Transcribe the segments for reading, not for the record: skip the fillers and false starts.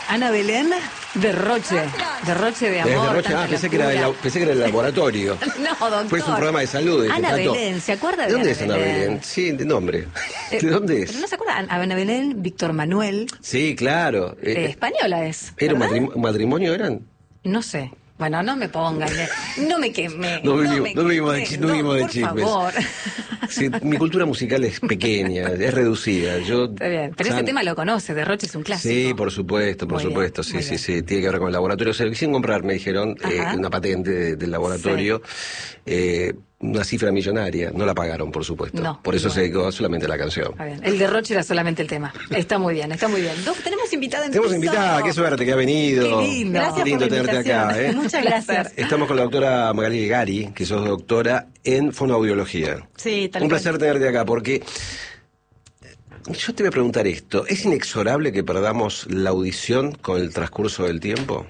Ana Belén, derroche de amor. Pensé que era el laboratorio. No, doctor. Pues un programa de salud. Ana Belén, ¿se acuerda de dónde Ana es Ana Belén? Sí, de nombre. ¿De dónde es? ¿Pero no se acuerda? Ana Belén, Víctor Manuel. Sí, claro. Española es. ¿Era ¿verdad? un matrimonio eran? No sé. Bueno, no me pongan, no me queme. No vivimos de chismes. Por favor. Sí, mi cultura musical es pequeña, es reducida. Está bien, pero ese tema lo conoce, Derroche es un clásico. Sí, por supuesto, sí, tiene que ver con el laboratorio. O sea, quisieron comprar, me dijeron, una patente del laboratorio, una cifra millonaria. No la pagaron, por supuesto. No, por eso se dedicó solamente a la canción. Está bien. El derroche era solamente el tema. Está muy bien, está muy bien. Tenemos invitada en Tenemos invitada, qué suerte que ha venido. Qué lindo. Gracias Qué lindo por la tenerte acá. Muchas gracias. Estamos con la doctora Magali Gari, que sos doctora en fonoaudiología. Sí, tal Un cual. placer tenerte acá, porque yo te voy a preguntar esto. ¿Es inexorable que perdamos la audición con el transcurso del tiempo?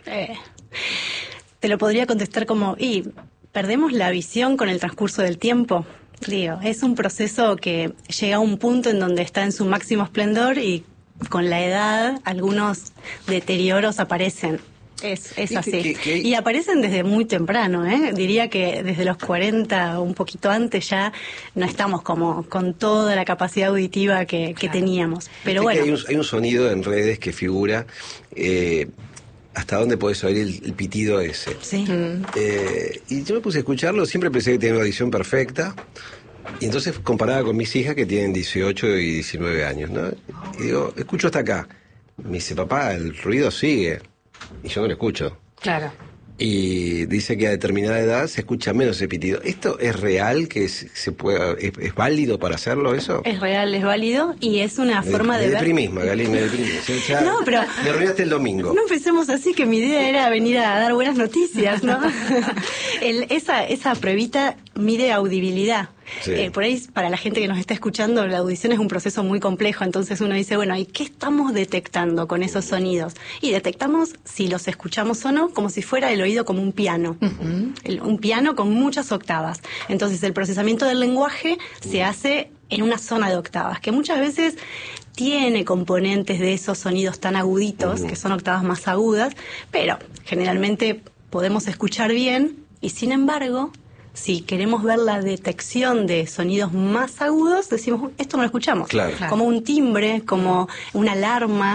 Te lo podría contestar como, perdemos la visión con el transcurso del tiempo. Digo, es un proceso que llega a un punto en donde está en su máximo esplendor y con la edad algunos deterioros aparecen. Es así. Y aparecen desde muy temprano, ¿eh? Diría que desde los 40 o un poquito antes ya no estamos como con toda la capacidad auditiva que teníamos. Pero bueno. Hay un sonido en redes que figura... ¿hasta dónde podés oír el pitido ese? Sí. Y yo me puse a escucharlo, siempre pensé que tenía una audición perfecta, y entonces comparaba con mis hijas que tienen 18 y 19 años, ¿no? Y digo, escucho hasta acá. Me dice, papá, el ruido sigue, y yo no lo escucho. Claro. Y dice que a determinada edad se escucha menos ese pitido. ¿Esto es real? Que se pueda, ¿es válido para hacerlo eso? Es real, es válido y es una forma de ver... Me deprimís, Magali, me deprimís. No, pero... Me arruinaste el domingo. No empecemos así, que mi idea era venir a dar buenas noticias, ¿no? Esa pruebita mide audibilidad. Sí. Por ahí, para la gente que nos está escuchando, la audición es un proceso muy complejo, entonces uno dice, bueno, ¿y qué estamos detectando con esos sonidos? Y detectamos si los escuchamos o no, como si fuera el oído como un piano. Un piano con muchas octavas. Entonces, el procesamiento del lenguaje se hace en una zona de octavas, que muchas veces tiene componentes de esos sonidos tan aguditos, que son octavas más agudas, pero generalmente podemos escuchar bien y, sin embargo... Si queremos ver la detección de sonidos más agudos, decimos, esto no lo escuchamos. Claro. Como un timbre, como una alarma.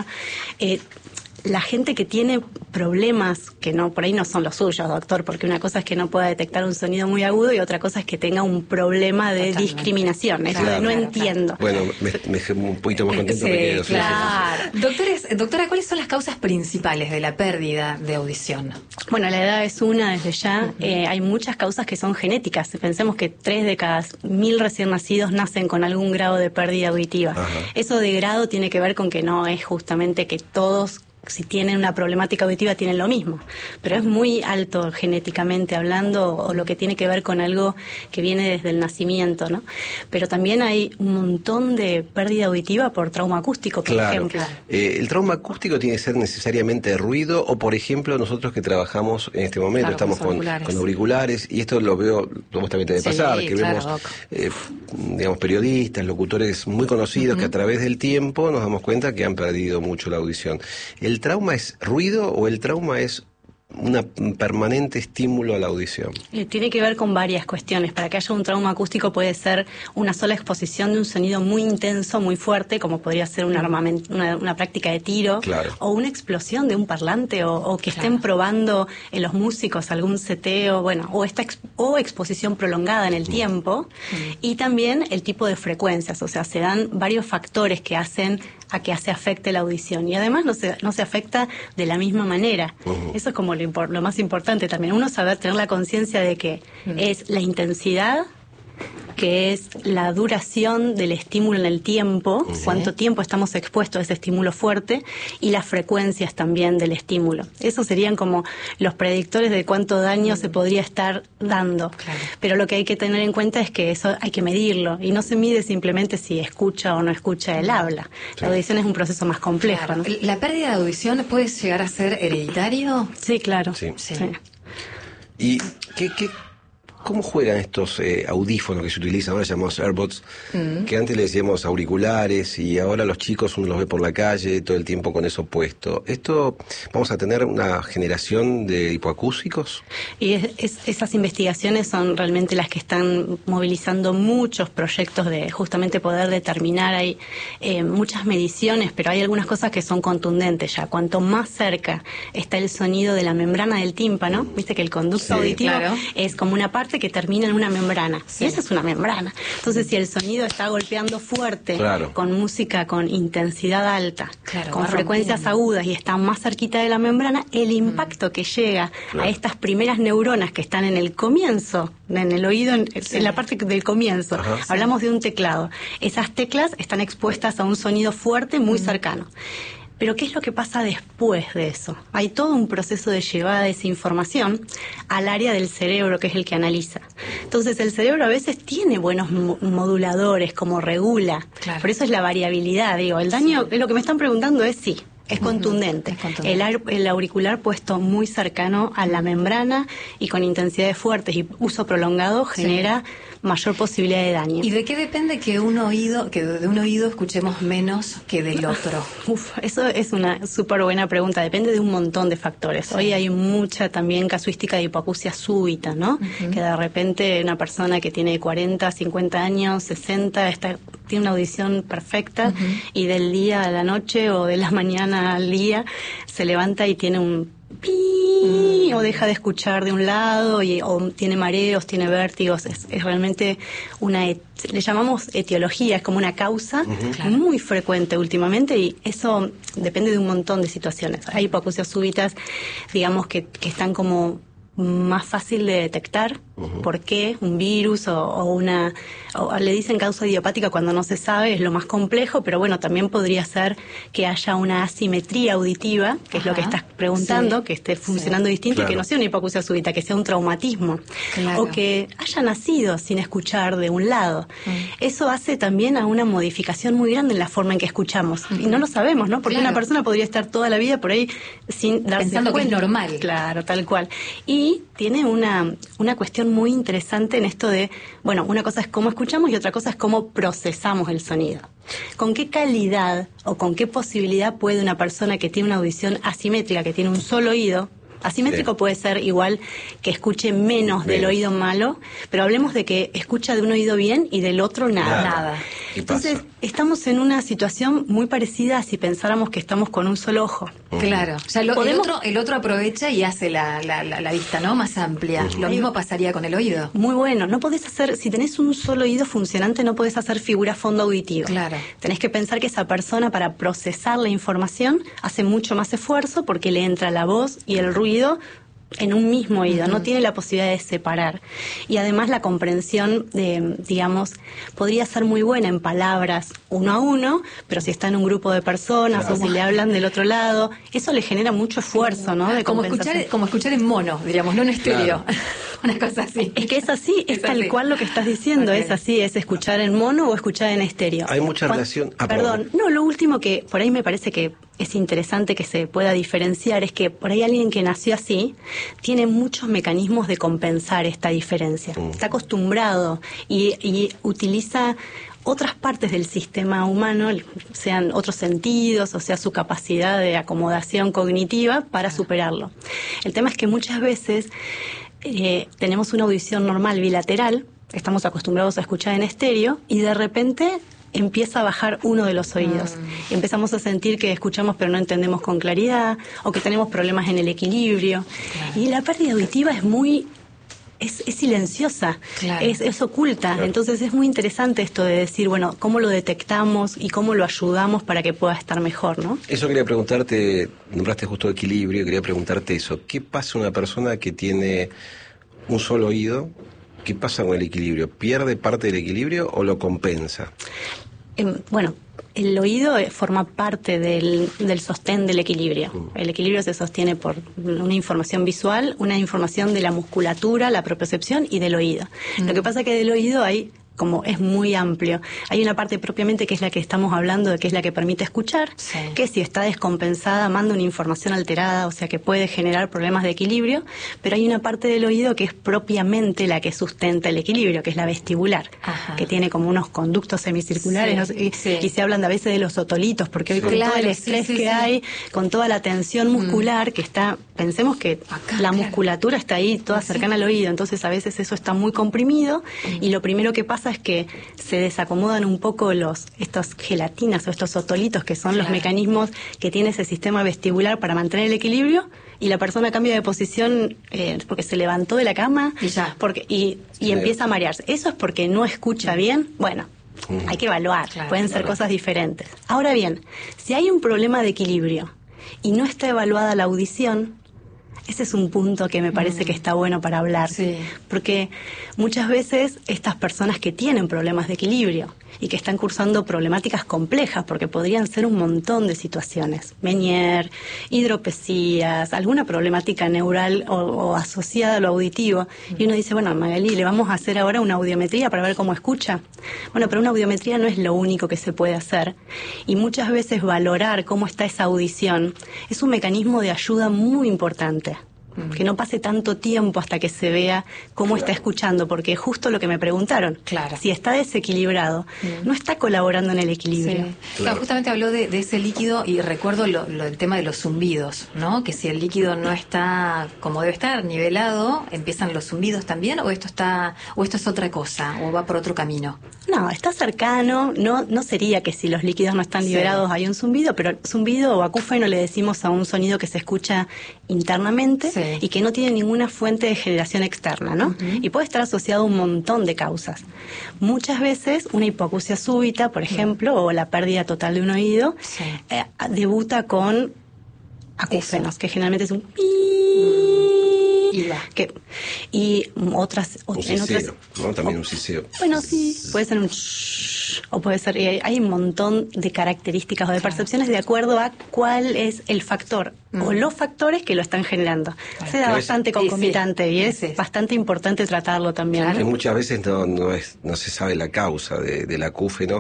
La gente que tiene problemas, que no por ahí no son los suyos, doctor, porque una cosa es que no pueda detectar un sonido muy agudo y otra cosa es que tenga un problema de discriminación. Eso de no entiendo. Bueno, me dejé un poquito más contento. Sí, claro. Doctora, ¿cuáles son las causas principales de la pérdida de audición? Bueno, la edad es una desde ya. Hay muchas causas que son genéticas. Pensemos que 3 de cada 1000 recién nacidos nacen con algún grado de pérdida auditiva. Ajá. Eso de grado tiene que ver con que no es justamente que todos, si tienen una problemática auditiva, tienen lo mismo. Pero es muy alto genéticamente hablando, o lo que tiene que ver con algo que viene desde el nacimiento, ¿no? Pero también hay un montón de pérdida auditiva por trauma acústico, por ejemplo. ¿El trauma acústico tiene que ser necesariamente ruido? O, por ejemplo, nosotros que trabajamos en este momento, estamos con auriculares, y esto lo veo, vos también te debe pasar, que vemos, digamos, periodistas, locutores muy conocidos que a través del tiempo nos damos cuenta que han perdido mucho la audición. ¿El trauma es ruido o el trauma es un permanente estímulo a la audición? Tiene que ver con varias cuestiones. Para que haya un trauma acústico puede ser una sola exposición de un sonido muy intenso, muy fuerte, como podría ser una práctica de tiro, o una explosión de un parlante, o que estén probando los músicos algún seteo, o exposición prolongada en el tiempo, y también el tipo de frecuencias. O sea, se dan varios factores que hacen a que se afecte la audición, y además no se afecta de la misma manera. Eso es como lo más importante también, uno tener la conciencia de que es la intensidad, que es la duración del estímulo en el tiempo, cuánto tiempo estamos expuestos a ese estímulo fuerte, y las frecuencias también del estímulo. Esos serían como los predictores de cuánto daño se podría estar dando. Pero lo que hay que tener en cuenta es que eso hay que medirlo, y no se mide simplemente si escucha o no escucha el habla. La audición es un proceso más complejo, ¿no? ¿La pérdida de audición puede llegar a ser hereditario? Sí, claro. Sí. ¿Y ¿Cómo juegan estos audífonos que se utilizan, ahora llamamos AirPods, que antes le decíamos auriculares y ahora los chicos uno los ve por la calle todo el tiempo con eso puesto? ¿Esto vamos a tener una generación de hipoacúsicos? Y esas investigaciones son realmente las que están movilizando muchos proyectos de justamente poder determinar. Hay muchas mediciones, pero hay algunas cosas que son contundentes ya. Cuanto más cerca está el sonido de la membrana del tímpano, viste que el conducto auditivo es como una parte que termina en una membrana. Sí. Y esa es una membrana. Entonces, si el sonido está golpeando fuerte, con música con intensidad alta, con frecuencias agudas y está más cerquita de la membrana, el impacto que llega a estas primeras neuronas que están en el comienzo, en el oído, en la parte del comienzo, hablamos de un teclado. Esas teclas están expuestas a un sonido fuerte muy cercano. Pero ¿qué es lo que pasa después de eso? Hay todo un proceso de llevada de esa información al área del cerebro, que es el que analiza. Entonces, el cerebro a veces tiene buenos moduladores, como regula. Por eso es la variabilidad, digo. El daño, lo que me están preguntando es sí. Es contundente. El auricular puesto muy cercano a la membrana y con intensidades fuertes y uso prolongado genera mayor posibilidad de daño. ¿Y de qué depende que de un oído escuchemos menos que del otro? Eso es una súper buena pregunta. Depende de un montón de factores. Hoy hay mucha también casuística de hipoacusia súbita, ¿no? Que de repente una persona que tiene 40, 50 años, 60, tiene una audición perfecta y del día a la noche o de la mañana al día se levanta y tiene un pi o deja de escuchar de un lado o tiene mareos, tiene vértigos. Es realmente le llamamos etiología, es como una causa muy frecuente últimamente y eso depende de un montón de situaciones. Hay hipoacusias súbitas, digamos, que están como más fácil de detectar. ¿Por qué? Un virus o le dicen causa idiopática cuando no se sabe, es lo más complejo, pero bueno, también podría ser que haya una asimetría auditiva, que es lo que estás preguntando, que esté funcionando distinto y que no sea una hipoacusia súbita, que sea un traumatismo. O que haya nacido sin escuchar de un lado. Eso hace también a una modificación muy grande en la forma en que escuchamos. Y no lo sabemos, ¿no? Porque una persona podría estar toda la vida por ahí sin darse pensando cuenta. Que es normal. Claro, tal cual. Y tiene una cuestión muy interesante en esto de, bueno, una cosa es cómo escuchamos y otra cosa es cómo procesamos el sonido. ¿Con qué calidad o con qué posibilidad puede una persona que tiene una audición asimétrica, que tiene un solo oído? Asimétrico puede ser igual que escuche menos del oído malo, pero hablemos de que escucha de un oído bien y del otro nada. Entonces, estamos en una situación muy parecida a si pensáramos que estamos con un solo ojo. Claro. O sea, el otro aprovecha y hace la vista, ¿no? Más amplia. Lo mismo pasaría con el oído. Muy bueno. No podés hacer, si tenés un solo oído funcionante, no podés hacer figura fondo auditivo. Claro. Tenés que pensar que esa persona, para procesar la información, hace mucho más esfuerzo porque le entra la voz y el ruido en un mismo oído, no tiene la posibilidad de separar. Y además la comprensión, digamos, podría ser muy buena en palabras uno a uno, pero si está en un grupo de personas o si le hablan del otro lado, eso le genera mucho esfuerzo, ¿no? De como escuchar en mono, diríamos, no en estéreo. Una cosa así. Es que es así, es tal cual lo que estás diciendo, es así, es escuchar en mono o escuchar en estéreo. Hay mucha relación... Perdón, no, lo último que por ahí me parece que es interesante que se pueda diferenciar es que por ahí alguien que nació así tiene muchos mecanismos de compensar esta diferencia. Está acostumbrado y utiliza otras partes del sistema humano, sean otros sentidos, o sea, su capacidad de acomodación cognitiva para superarlo. El tema es que muchas veces tenemos una audición normal bilateral, estamos acostumbrados a escuchar en estéreo y de repente empieza a bajar uno de los oídos. Y empezamos a sentir que escuchamos pero no entendemos con claridad o que tenemos problemas en el equilibrio. Y la pérdida auditiva es silenciosa, es oculta. Entonces es muy interesante esto de decir, bueno, cómo lo detectamos y cómo lo ayudamos para que pueda estar mejor, ¿no? Eso quería preguntarte, nombraste justo equilibrio, quería preguntarte eso. ¿Qué pasa una persona que tiene un solo oído? ¿Qué pasa con el equilibrio? ¿Pierde parte del equilibrio o lo compensa? Bueno, el oído forma parte del sostén del equilibrio. El equilibrio se sostiene por una información visual, una información de la musculatura, la propiocepción y del oído. Lo que pasa es que del oído hay como es muy amplio. Hay una parte propiamente que es la que estamos hablando, que es la que permite escuchar, que si está descompensada manda una información alterada, o sea que puede generar problemas de equilibrio, pero hay una parte del oído que es propiamente la que sustenta el equilibrio, que es la vestibular, que tiene como unos conductos semicirculares, y se hablan a veces de los otolitos, porque hoy con todo el estrés que hay, con toda la tensión muscular que está, pensemos que la musculatura está ahí toda cercana al oído, entonces a veces eso está muy comprimido y lo primero que pasa es que se desacomodan un poco estos gelatinas o estos otolitos que son los mecanismos que tiene ese sistema vestibular para mantener el equilibrio, y la persona cambia de posición porque se levantó de la cama y empieza a marearse. Eso es porque no escucha bien. Bueno, hay que evaluar, pueden ser cosas diferentes. Ahora bien, si hay un problema de equilibrio y no está evaluada la audición, ese es un punto que me parece que está bueno para hablar, porque muchas veces estas personas que tienen problemas de equilibrio y que están cursando problemáticas complejas, porque podrían ser un montón de situaciones, Meniere, hidropesías, alguna problemática neural o asociada a lo auditivo, y uno dice, bueno, Magali, le vamos a hacer ahora una audiometría para ver cómo escucha. Bueno, pero una audiometría no es lo único que se puede hacer, y muchas veces valorar cómo está esa audición es un mecanismo de ayuda muy importante. Que no pase tanto tiempo hasta que se vea cómo está escuchando, porque es justo lo que me preguntaron. Si está desequilibrado, no está colaborando en el equilibrio. Justamente habló de ese líquido y recuerdo el tema de los zumbidos, ¿no? Que si el líquido no está como debe estar, nivelado, ¿empiezan los zumbidos también? ¿O esto es otra cosa? ¿O va por otro camino? No, está cercano. No sería que si los líquidos no están liberados hay un zumbido, pero zumbido o acúfeno le decimos a un sonido que se escucha internamente y que no tiene ninguna fuente de generación externa, ¿no? Y puede estar asociado a un montón de causas. Muchas veces una hipoacusia súbita, por ejemplo, o la pérdida total de un oído, debuta con acúfenos, que generalmente es un y otras un siseo, ¿no? También un siseo. Bueno, sí, puede ser un o puede ser, hay un montón de características o de percepciones de acuerdo a cuál es el factor o los factores que lo están generando. Se da bastante concomitante y es bastante importante tratarlo también. Que muchas veces no se sabe la causa del acúfeno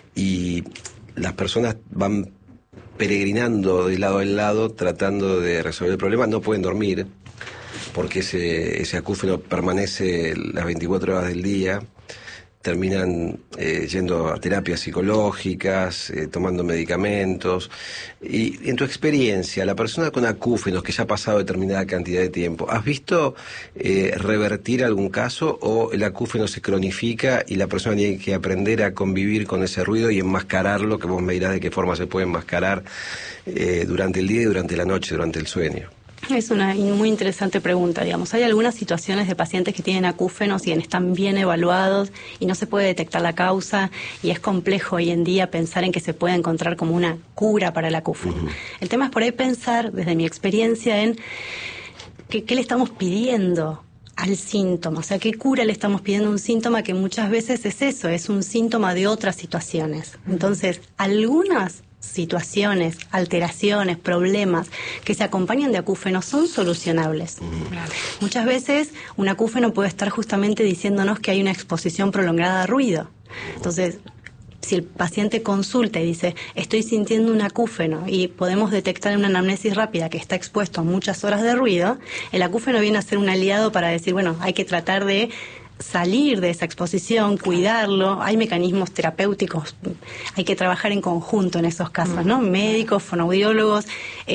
y las personas van peregrinando de lado en lado tratando de resolver el problema, no pueden dormir porque ese acúfeno permanece las 24 horas del día, terminan yendo a terapias psicológicas, tomando medicamentos. Y en tu experiencia, la persona con acúfenos que ya ha pasado determinada cantidad de tiempo, ¿has visto revertir algún caso o el acúfeno se cronifica y la persona tiene que aprender a convivir con ese ruido y enmascararlo, que vos me dirás de qué forma se puede enmascarar durante el día y durante la noche, durante el sueño? Es una muy interesante pregunta, digamos. Hay algunas situaciones de pacientes que tienen acúfenos y están bien evaluados y no se puede detectar la causa y es complejo hoy en día pensar en que se pueda encontrar como una cura para el acúfeno. El tema es por ahí pensar, desde mi experiencia, en qué le estamos pidiendo al síntoma, o sea, qué cura le estamos pidiendo a un síntoma que muchas veces es eso, es un síntoma de otras situaciones. Entonces, algunas situaciones, alteraciones, problemas que se acompañan de acúfenos son solucionables. Muchas veces un acúfeno puede estar justamente diciéndonos que hay una exposición prolongada a ruido. Entonces, si el paciente consulta y dice, estoy sintiendo un acúfeno y podemos detectar en una anamnesis rápida que está expuesto a muchas horas de ruido, el acúfeno viene a ser un aliado para decir, bueno, hay que tratar de salir de esa exposición, cuidarlo. Hay mecanismos terapéuticos, hay que trabajar en conjunto en esos casos, ¿no? Médicos, fonoaudiólogos,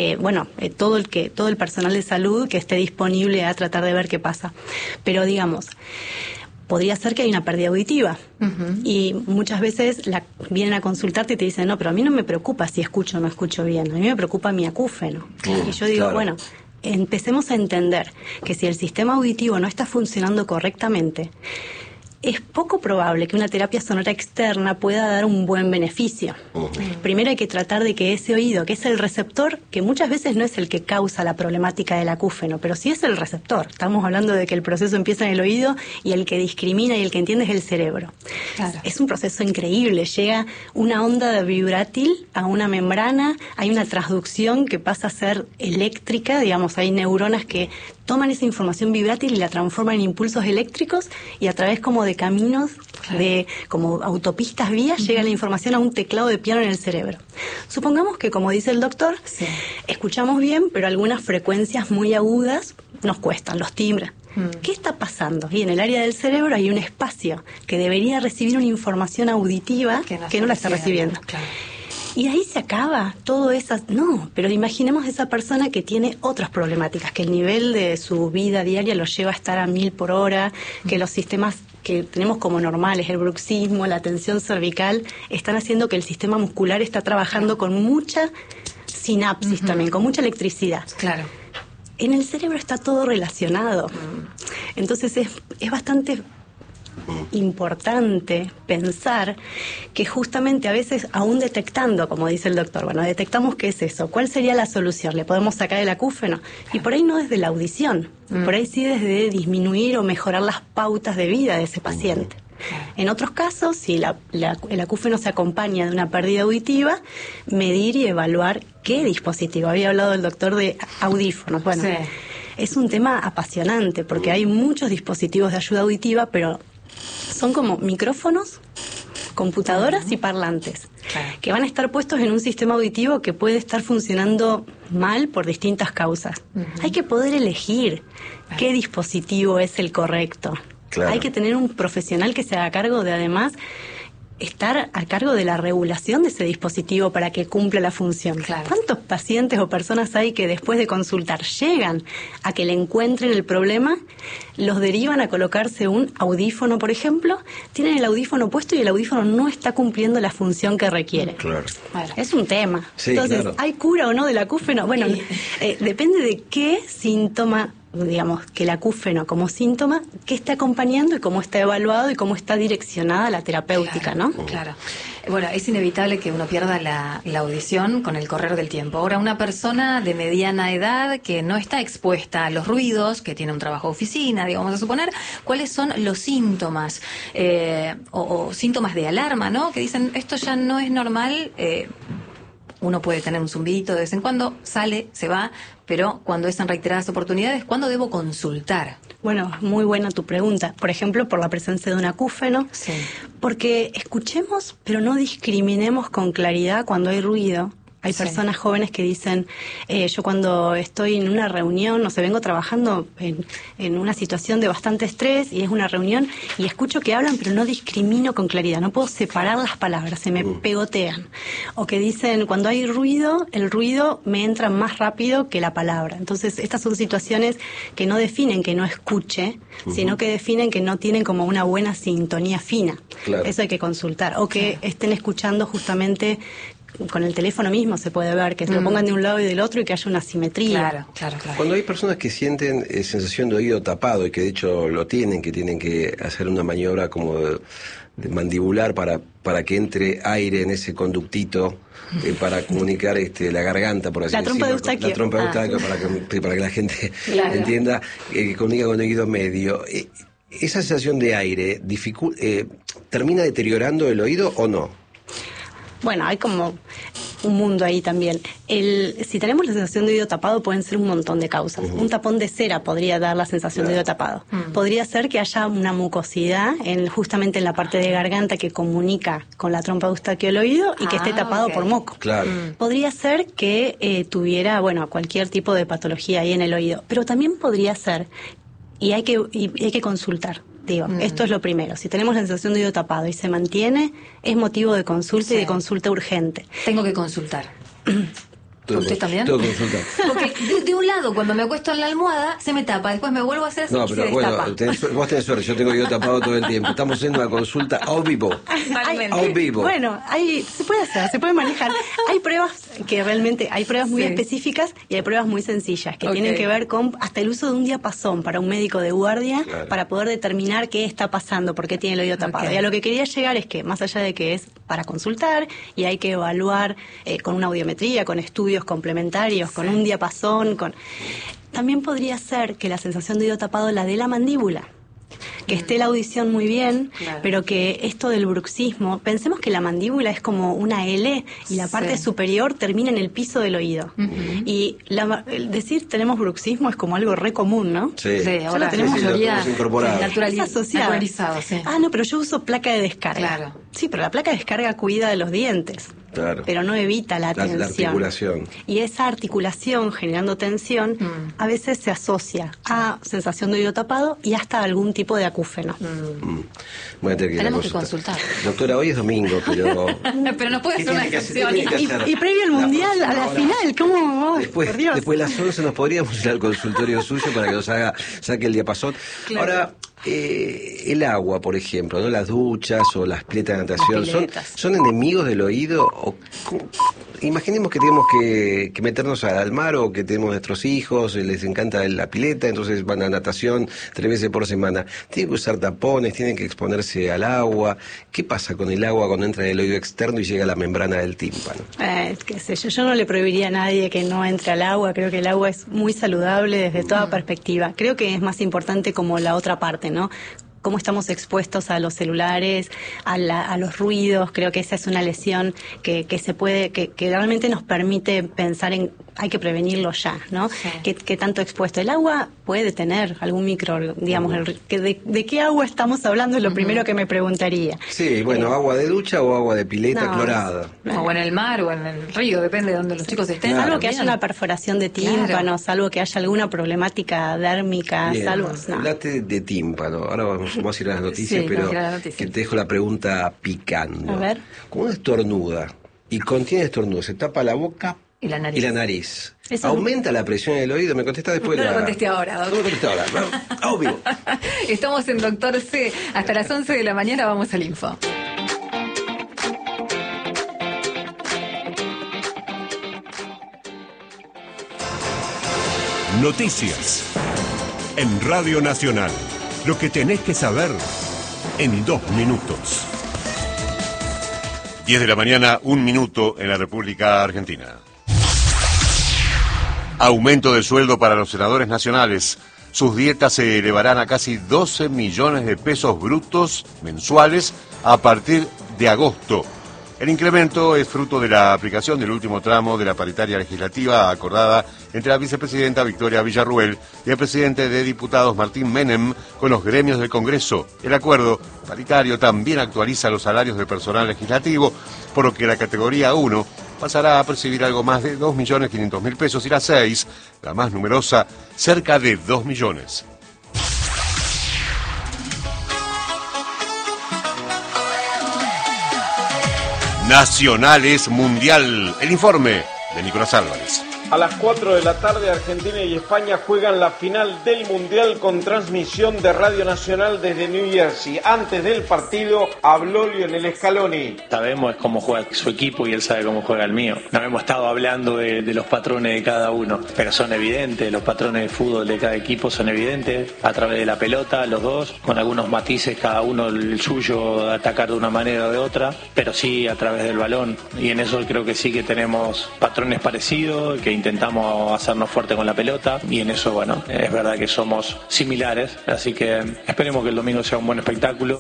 todo el personal de salud que esté disponible a tratar de ver qué pasa. Pero digamos, podría ser que hay una pérdida auditiva y muchas veces vienen a consultarte y te dicen, no, pero a mí no me preocupa si escucho o no escucho bien, a mí me preocupa mi acúfeno. Y yo digo, bueno, empecemos a entender que si el sistema auditivo no está funcionando correctamente, es poco probable que una terapia sonora externa pueda dar un buen beneficio. Primero hay que tratar de que ese oído, que es el receptor, que muchas veces no es el que causa la problemática del acúfeno, pero sí es el receptor. Estamos hablando de que el proceso empieza en el oído y el que discrimina y el que entiende es el cerebro. Es un proceso increíble. Llega una onda vibrátil a una membrana, hay una transducción que pasa a ser eléctrica, digamos, hay neuronas que toman esa información vibrátil y la transforman en impulsos eléctricos y a través como de caminos, de como autopistas, vías, llega la información a un teclado de piano en el cerebro. Supongamos que, como dice el doctor, escuchamos bien, pero algunas frecuencias muy agudas nos cuestan, los timbres. ¿Qué está pasando? Y en el área del cerebro hay un espacio que debería recibir una información auditiva que no la está recibiendo. Claro. Y ahí se acaba todo eso. No, pero imaginemos esa persona que tiene otras problemáticas, que el nivel de su vida diaria lo lleva a estar a 1000 por hora, que los sistemas que tenemos como normales, el bruxismo, la tensión cervical, están haciendo que el sistema muscular está trabajando con mucha sinapsis también, con mucha electricidad. Claro. En el cerebro está todo relacionado. Entonces es bastante importante pensar que justamente a veces, aún detectando, como dice el doctor, bueno, detectamos qué es eso, ¿cuál sería la solución? ¿Le podemos sacar el acúfeno? Y por ahí no desde la audición, por ahí sí desde disminuir o mejorar las pautas de vida de ese paciente. En otros casos, si el acúfeno se acompaña de una pérdida auditiva, medir y evaluar qué dispositivo. Había hablado el doctor de audífonos. Bueno, es un tema apasionante porque hay muchos dispositivos de ayuda auditiva, pero son como micrófonos, computadoras y parlantes, que van a estar puestos en un sistema auditivo que puede estar funcionando mal por distintas causas. Hay que poder elegir qué dispositivo es el correcto. Claro. Hay que tener un profesional que se haga cargo de, además, estar a cargo de la regulación de ese dispositivo para que cumpla la función. Claro. ¿Cuántos pacientes o personas hay que después de consultar llegan a que le encuentren el problema, los derivan a colocarse un audífono, por ejemplo, tienen el audífono puesto y el audífono no está cumpliendo la función que requiere? Claro. Bueno, es un tema. Sí, entonces, claro. ¿hay cura o no del acúfeno? Bueno, depende de qué síntoma, digamos, que el acúfeno como síntoma, qué está acompañando y cómo está evaluado y cómo está direccionada la terapéutica, claro, ¿no? Claro. Bueno, es inevitable que uno pierda la audición con el correr del tiempo. Ahora, una persona de mediana edad que no está expuesta a los ruidos, que tiene un trabajo de oficina, digamos a suponer, ¿cuáles son los síntomas o síntomas de alarma, ¿no? Que dicen, esto ya no es normal. Uno puede tener un zumbidito de vez en cuando, sale, se va, pero cuando es en reiteradas oportunidades, ¿cuándo debo consultar? Bueno, muy buena tu pregunta. Por ejemplo, por la presencia de un acúfeno. Sí. Porque escuchemos, pero no discriminemos con claridad cuando hay ruido. Hay personas jóvenes que dicen, yo cuando estoy en una reunión, no sé, vengo trabajando en una situación de bastante estrés y es una reunión y escucho que hablan pero no discrimino con claridad, no puedo separar las palabras, se me pegotean. O que dicen, cuando hay ruido, el ruido me entra más rápido que la palabra. Entonces, estas son situaciones que no definen que no escuche, sino que definen que no tienen como una buena sintonía fina. Claro. Eso hay que consultar. O que estén escuchando justamente con el teléfono mismo, se puede ver que se lo pongan de un lado y del otro y que haya una simetría. Claro. Cuando hay personas que sienten sensación de oído tapado y que de hecho lo tienen, que tienen que hacer una maniobra como de mandibular para que entre aire en ese conductito para comunicar la garganta, por así decirlo. La trompa de Eustaquio. La trompa de Eustaquio, para que la gente entienda, que comunica con el oído medio. ¿Esa sensación de aire termina deteriorando el oído o no? Bueno, hay como un mundo ahí también. Si tenemos la sensación de oído tapado, pueden ser un montón de causas. Un tapón de cera podría dar la sensación de oído tapado. Podría ser que haya una mucosidad justamente en la parte de garganta que comunica con la trompa de Eustaquio el oído y que esté tapado por moco. Claro. Podría ser que tuviera, cualquier tipo de patología ahí en el oído. Pero también podría ser, y hay que consultar. Esto es lo primero. Si tenemos la sensación de oído tapado y se mantiene, es motivo de consulta y de consulta urgente. Tengo que consultar. ¿Usted también? Tengo que consultar. Porque de un lado, cuando me acuesto en la almohada, se me tapa. Después me vuelvo a hacer así y se destapa. Vos tenés suerte. Yo tengo oído tapado todo el tiempo. Estamos haciendo una consulta ao vivo. Ao vivo. Bueno, se puede hacer, se puede manejar. Hay pruebas que realmente, hay pruebas muy específicas y hay pruebas muy sencillas que tienen que ver con hasta el uso de un diapasón para un médico de guardia para poder determinar qué está pasando, por qué tiene el oído tapado. Y a lo que quería llegar es que, más allá de que es para consultar y hay que evaluar con una audiometría, con estudios complementarios, con un diapasón, también podría ser que la sensación de oído tapado la de la mandíbula. que esté la audición muy bien, pero que esto del bruxismo, pensemos que la mandíbula es como una L y la parte superior termina en el piso del oído. Y decir tenemos bruxismo es como algo re común, ¿no? Sí, ahora tenemos mayoría naturalizado. No, pero yo uso placa de descarga. Claro. Sí, pero la placa de descarga cuida de los dientes. Claro. Pero no evita la tensión. La articulación. Y esa articulación generando tensión a veces se asocia a sensación de oído tapado y hasta algún tipo de acúfeno. Voy a tener que tenemos que consultar. Doctora, hoy es domingo, pero... pero no puede ser una excepción. Y previo al Mundial, a la final, ¿cómo? Después de las 11 nos podríamos ir al consultorio suyo para que nos saque el diapasón. Claro. Ahora... el agua, por ejemplo, ¿no? Las duchas o las piletas de natación, ¿son enemigos del oído? Imaginemos que tenemos que meternos al mar o que tenemos nuestros hijos, les encanta la pileta, entonces van a natación 3 veces por semana. Tienen que usar tapones, tienen que exponerse al agua. ¿Qué pasa con el agua cuando entra en el oído externo y llega a la membrana del tímpano? Qué sé yo no le prohibiría a nadie que no entre al agua. Creo que el agua es muy saludable desde toda perspectiva. Creo que es más importante como la otra parte, ¿no? Cómo estamos expuestos a los celulares, a los ruidos. Creo que esa es una lesión que se puede, que realmente nos permite pensar en hay que prevenirlo ya, ¿no? Sí. ¿Qué tanto expuesto? El agua puede tener algún micro, digamos, ¿de qué agua estamos hablando? Es lo primero que me preguntaría. Sí, bueno, agua de ducha o agua de pileta clorada. O en el mar o en el río, depende de donde los chicos estén. Salvo que haya una perforación de tímpano, salvo que haya alguna problemática dérmica, salvo... Hablate de tímpano, ahora vamos a ir a las noticias, pero que te dejo la pregunta picando. A ver. Como una estornuda y contiene estornudo, se tapa la boca y la nariz. ¿Aumenta la presión en el oído? ¿Me contesta después? No lo contesté ahora, doctor. No lo contesté ahora. Vamos vivo. Estamos en Doctor C. Hasta las 11 de la mañana vamos al info. Noticias. En Radio Nacional. Lo que tenés que saber en 2 minutos. 10 de la mañana, 1 minuto en la República Argentina. Aumento de sueldo para los senadores nacionales. Sus dietas se elevarán a casi 12 millones de pesos brutos mensuales a partir de agosto. El incremento es fruto de la aplicación del último tramo de la paritaria legislativa acordada entre la vicepresidenta Victoria Villarruel y el presidente de diputados Martín Menem con los gremios del Congreso. El acuerdo paritario también actualiza los salarios del personal legislativo, por lo que la categoría 1 pasará a percibir algo más de 2.500.000 pesos y la 6, la más numerosa, cerca de 2 millones. Nacionales Mundial. El informe de Nicolás Álvarez. A las 4 de la tarde, Argentina y España juegan la final del Mundial con transmisión de Radio Nacional desde New Jersey. Antes del partido habló Lionel Scaloni. Sabemos cómo juega su equipo y él sabe cómo juega el mío. No hemos estado hablando de los patrones de cada uno, pero son evidentes, los patrones de fútbol de cada equipo son evidentes, a través de la pelota, los dos, con algunos matices, cada uno el suyo, atacar de una manera o de otra, pero sí a través del balón. Y en eso creo que sí que tenemos patrones parecidos, que intentamos hacernos fuerte con la pelota y en eso, bueno, es verdad que somos similares, así que esperemos que el domingo sea un buen espectáculo.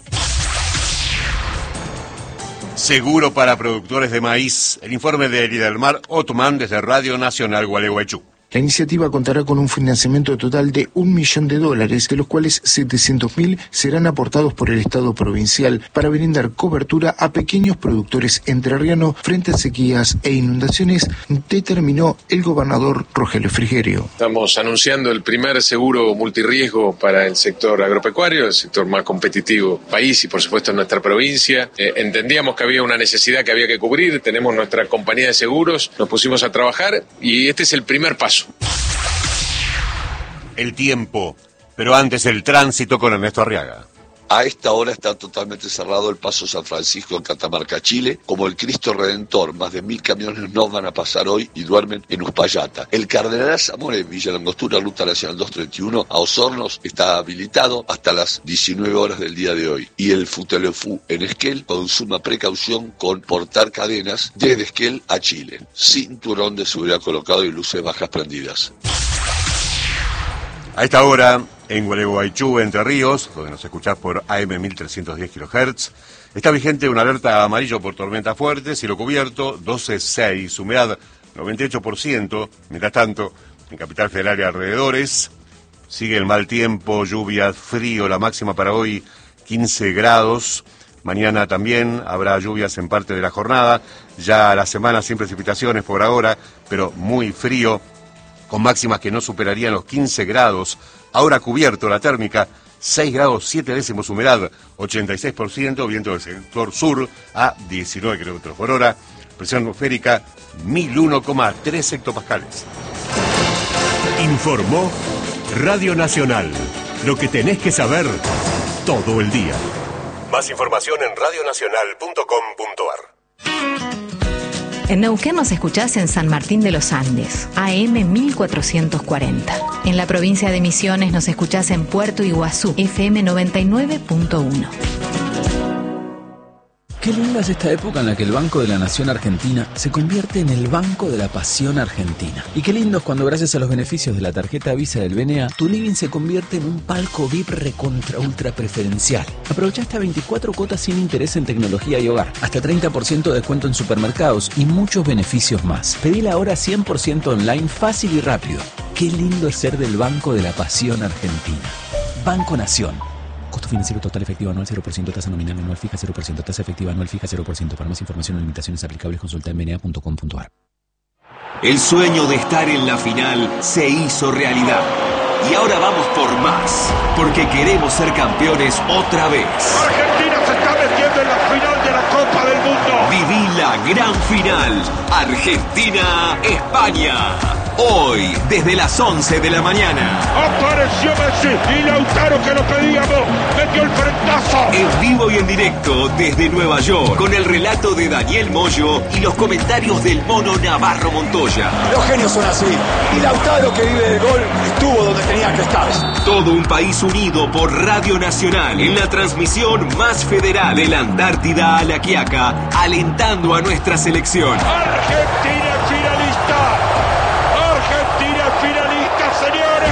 Seguro para productores de maíz. El informe de Lidelmar Otman desde Radio Nacional Gualeguaychú. La iniciativa contará con un financiamiento total de $1 millón, de los cuales 700.000 serán aportados por el Estado provincial para brindar cobertura a pequeños productores entrerrianos frente a sequías e inundaciones, determinó el gobernador Rogelio Frigerio. Estamos anunciando el primer seguro multirriesgo para el sector agropecuario, el sector más competitivo del país y por supuesto en nuestra provincia. Entendíamos que había una necesidad que había que cubrir, tenemos nuestra compañía de seguros, nos pusimos a trabajar y este es el primer paso. El tiempo, pero antes el tránsito con Ernesto Arriaga. A esta hora está totalmente cerrado el Paso San Francisco en Catamarca, Chile, como el Cristo Redentor. Más de 1.000 camiones no van a pasar hoy y duermen en Uspallata. El Cardenal Zamora en Villa Langostura, Ruta Nacional 231, a Osornos, está habilitado hasta las 19 horas del día de hoy. Y el Futelefú en Esquel, con suma precaución con portar cadenas desde Esquel a Chile. Cinturón de seguridad colocado y luces bajas prendidas. A esta hora, En Gualeguaychú, Entre Ríos, donde nos escuchás por AM 1310 kHz, está vigente una alerta amarillo por tormenta fuerte, cielo cubierto, 12.6, humedad 98%. Mientras tanto, en Capital Federal y alrededores, sigue el mal tiempo, lluvia, frío, la máxima para hoy 15 grados. Mañana también habrá lluvias en parte de la jornada, ya la semana sin precipitaciones por ahora, pero muy frío, con máximas que no superarían los 15 grados. Ahora cubierto la térmica, 6 grados 7 décimos, humedad 86%, viento del sector sur a 19 kilómetros por hora, presión atmosférica 1001,3 hectopascales. Informó Radio Nacional, lo que tenés que saber todo el día. Más información en radionacional.com.ar. En Neuquén nos escuchás en San Martín de los Andes, AM 1440. En la provincia de Misiones nos escuchás en Puerto Iguazú, FM 99.1. Qué linda es esta época en la que el Banco de la Nación Argentina se convierte en el Banco de la Pasión Argentina. Y qué lindo es cuando, gracias a los beneficios de la tarjeta Visa del BNA, tu living se convierte en un palco VIP recontra ultra preferencial. Aprovecha hasta 24 cuotas sin interés en tecnología y hogar, hasta 30% de descuento en supermercados y muchos beneficios más. Pedila ahora 100% online, fácil y rápido. Qué lindo es ser del Banco de la Pasión Argentina. Banco Nación. Costo financiero total efectivo anual 0%, tasa nominal anual fija 0%, tasa efectiva anual fija 0%. Para más información o limitaciones aplicables consulta en bna.com.ar. El sueño de estar en la final se hizo realidad. Y ahora vamos por más, porque queremos ser campeones otra vez. Argentina se está metiendo en la final de la Copa del Mundo. Viví la gran final. Argentina-España. Hoy, desde las 11 de la mañana. Apareció Messi y Lautaro, que lo pedíamos, metió el frentazo. En vivo y en directo desde Nueva York, con el relato de Daniel Moyo y los comentarios del mono Navarro Montoya. Los genios son así. Y Lautaro, que vive del gol, estuvo donde tenía que estar. Todo un país unido por Radio Nacional en la transmisión más federal de la Antártida a la Quiaca, alentando a nuestra selección. Argentina finalista. Argentina finalista, señores.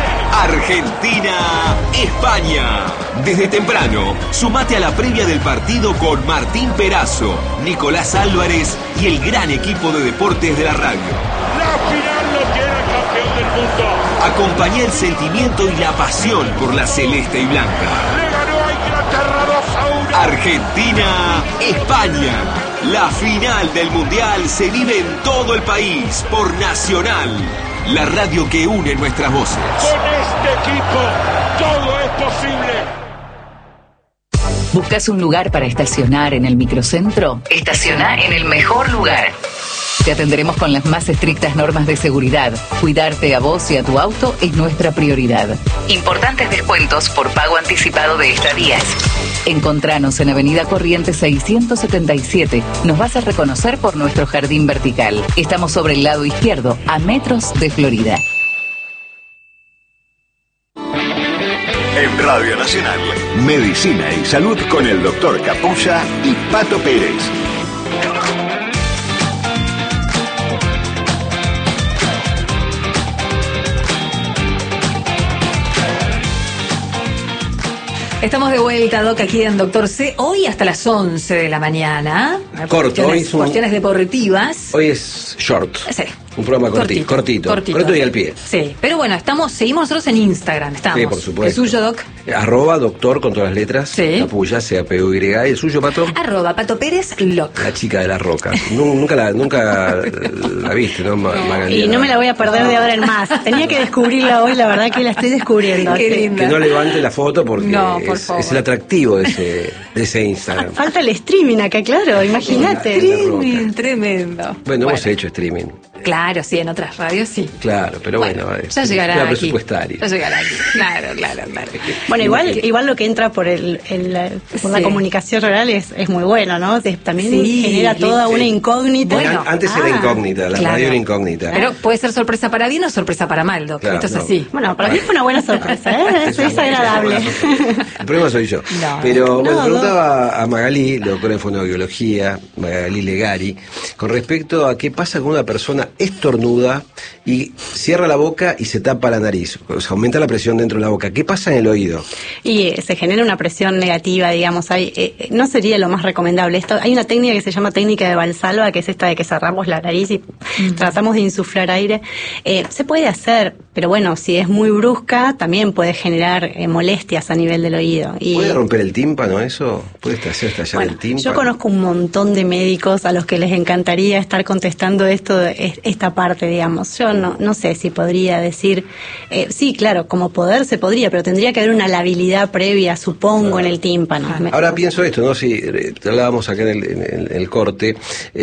Argentina-España. Desde temprano, sumate a la previa del partido con Martín Perazo, Nicolás Álvarez y el gran equipo de deportes de la radio. La final lo tiene el campeón del mundo. Acompañá el sentimiento y la pasión por la celeste y blanca. Le ganó a Inglaterra 2-1. Argentina-España. La final del Mundial se vive en todo el país por Nacional, la radio que une nuestras voces. Con este equipo todo es posible. ¿Buscas un lugar para estacionar en el microcentro? Estaciona en el mejor lugar. Te atenderemos con las más estrictas normas de seguridad. Cuidarte a vos y a tu auto es nuestra prioridad. Importantes descuentos por pago anticipado de estadías. Encontranos en Avenida Corrientes 677. Nos vas a reconocer por nuestro jardín vertical. Estamos sobre el lado izquierdo, a metros de Florida. En Radio Nacional, Medicina y Salud con el Dr. Capulla y Pato Pérez. Estamos de vuelta, Doc, aquí en Doctor C. Hoy hasta las 11 de la mañana. Corto, hoy es cuestiones deportivas. Hoy es short. Sí. Un programa cortito y al pie. Sí, pero bueno, seguimos nosotros en Instagram, estamos. Sí, por supuesto. ¿El suyo, Doc? @doctor con todas las letras. Sí. Capulla, CAPUY. ¿Y el suyo, Pato? @Pato Pérez Loc. La chica de la roca. Nunca la viste, ¿no, Magalí? Y no me la voy a perder de ahora en más. Tenía que descubrirla hoy, la verdad que la estoy descubriendo. Qué linda. Que no levante la foto porque es el atractivo de ese Instagram. Falta el streaming acá, claro, imagínate. Streaming, tremendo. Bueno, hemos hecho streaming. Claro, sí, en otras radios sí. Claro, pero bueno ya llegará aquí. Presupuestario. Ya llegará aquí. Claro. Bueno, igual lo que entra por la comunicación oral es muy bueno, ¿no? También genera toda una incógnita. Bueno, antes era incógnita, la radio era incógnita. Pero puede ser sorpresa para bien o sorpresa para mal, Doc. Claro, esto es así. Bueno, para mí fue una buena sorpresa, ¿eh? Es agradable. El problema soy yo. Pero bueno, preguntaba a Magalí, doctora en fonoaudiología, Magalí Legari, con respecto a qué pasa con una persona estornuda y cierra la boca y se tapa la nariz, o sea, aumenta la presión dentro de la boca. ¿Qué pasa en el oído? Y se genera una presión negativa, digamos. No sería lo más recomendable. Hay una técnica que se llama técnica de Valsalva, que es esta de que cerramos la nariz y tratamos de insuflar aire. Se puede hacer, pero bueno, si es muy brusca, también puede generar molestias a nivel del oído. ¿Puede romper el tímpano eso? ¿Puede hacer estallar el tímpano? Yo conozco un montón de médicos a los que les encantaría estar contestando esta parte, digamos. Yo no sé si podría decir, sí, claro, como poder se podría, pero tendría que haber una labilidad previa, supongo, en el tímpano. Ahora pienso esto, ¿no? Si hablábamos acá en el corte,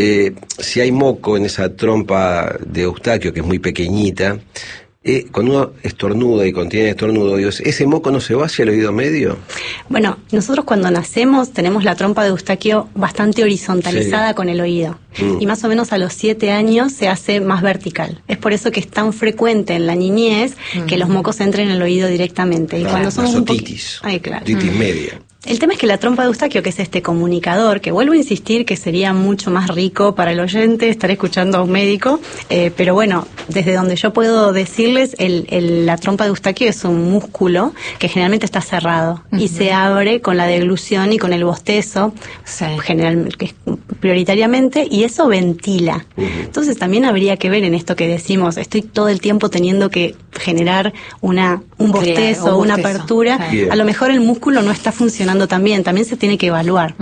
si hay moco en esa trompa de Eustaquio, que es muy pequeñita, cuando uno estornuda y contiene estornudo, ¿ese moco no se va hacia el oído medio? Bueno, nosotros cuando nacemos tenemos la trompa de Eustaquio bastante horizontalizada con el oído. Y más o menos a los 7 años se hace más vertical. Es por eso que es tan frecuente en la niñez que los mocos entren en el oído directamente. Y cuando somos otitis media. El tema es que la trompa de Eustaquio, que es este comunicador, que vuelvo a insistir que sería mucho más rico para el oyente estar escuchando a un médico, pero bueno, desde donde yo puedo decirles, la trompa de Eustaquio es un músculo que generalmente está cerrado y se abre con la deglución y con el bostezo, generalmente, prioritariamente, y eso ventila. Entonces también habría que ver en esto que decimos, estoy todo el tiempo teniendo que generar un bostezo, una apertura, a lo mejor el músculo no está funcionando también se tiene que evaluar.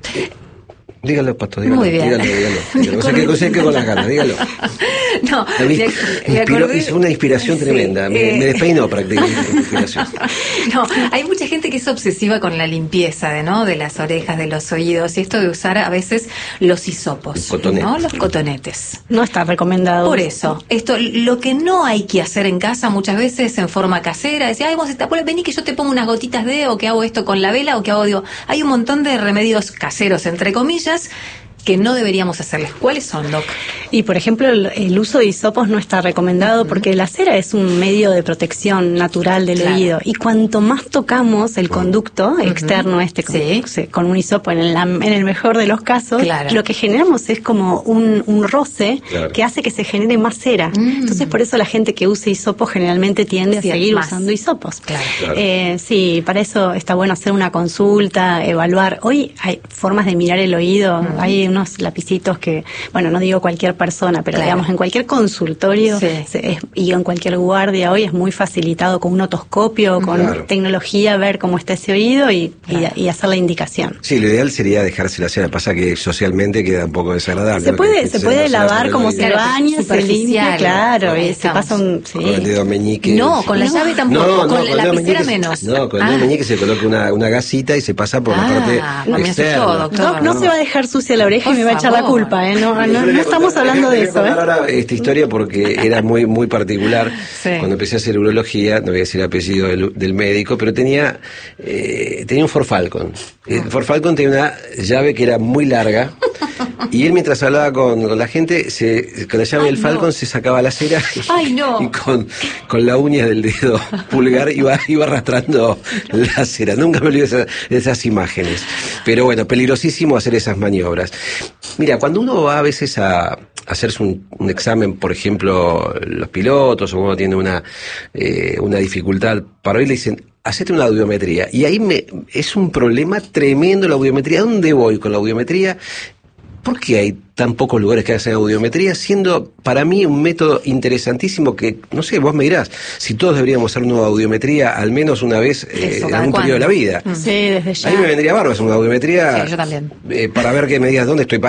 Dígalo, Pato, dígalo. Muy bien. Dígalo. No sé qué cosa hay que con las ganas, dígalo. No, es una inspiración tremenda. Me despeinó prácticamente la inspiración. No, hay mucha gente que es obsesiva con la limpieza de las orejas, de los oídos, y esto de usar a veces los hisopos, los cotonetes. No está recomendado. Por eso, lo que no hay que hacer en casa muchas veces en forma casera, decir, vení que yo te pongo unas gotitas o que hago esto con la vela, o que hago, hay un montón de remedios caseros, entre comillas, que no deberíamos hacerles. ¿Cuáles son, Doc? Y, por ejemplo, el uso de hisopos no está recomendado porque la cera es un medio de protección natural del oído. Y cuanto más tocamos el conducto externo con un hisopo, en el mejor de los casos, lo que generamos es como un roce que hace que se genere más cera. Entonces, por eso la gente que usa hisopos generalmente tiende a seguir usando hisopos. Sí, para eso está bueno hacer una consulta, evaluar. Hoy hay formas de mirar el oído, hay unos lapicitos que, no digo cualquier persona, pero digamos en cualquier consultorio y en cualquier guardia hoy es muy facilitado con un otoscopio, con tecnología, ver cómo está ese oído y hacer la indicación. Sí, lo ideal sería dejarse la cera, pasa que socialmente queda un poco desagradable. Se puede lavar como se baña, se limpia, y se pasa con el dedo meñique. No, con la llave tampoco, con la lapicera menos. No, con el dedo meñique se coloca una gasita y se pasa por la parte externa. No se va a dejar sucia la oreja y me va a echar la culpa, No estamos hablando de eso, ahora esta historia porque era muy muy particular. Cuando empecé a hacer urología, no voy a decir el apellido del médico, pero tenía un Ford Falcon. El Ford Falcon tenía una llave que era muy larga y él, mientras hablaba con la gente, con la llave del Falcon se sacaba la cera y con la uña del dedo pulgar iba arrastrando la cera. Nunca me olvido de esas imágenes. Pero bueno, peligrosísimo hacer esas maniobras. Mira, cuando uno va a veces a hacerse un examen, por ejemplo, los pilotos, o uno tiene una dificultad para oír, le dicen, hacete una audiometría. Y ahí es un problema tremendo la audiometría. ¿A dónde voy con la audiometría? ¿Por qué hay tan pocos lugares que hacen audiometría, siendo para mí un método interesantísimo que, no sé, vos me dirás, si todos deberíamos hacer una audiometría al menos una vez en algún periodo de la vida? Sí, desde ya. A mí me vendría bárbaro hacer una audiometría yo también. Para ver que me digas dónde estoy parado.